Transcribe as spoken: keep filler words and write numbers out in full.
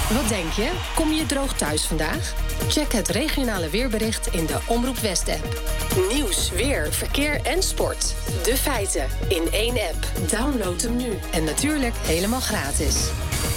Wat denk je? Kom je droog thuis vandaag? Check het regionale weerbericht in de Omroep West-app. Nieuws, weer, verkeer en sport. De feiten in één app. Download hem nu. En natuurlijk helemaal gratis.